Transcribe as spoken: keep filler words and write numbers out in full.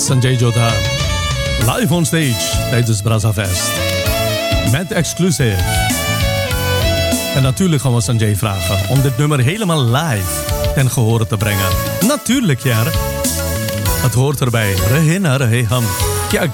Sanjay Jodha. Live on stage tijdens Brazzafest. Met Exclusive. En natuurlijk gaan we Sanjay vragen om dit nummer helemaal live ten gehore te brengen. Natuurlijk, ja. Het hoort erbij. Rehe na rehe ham.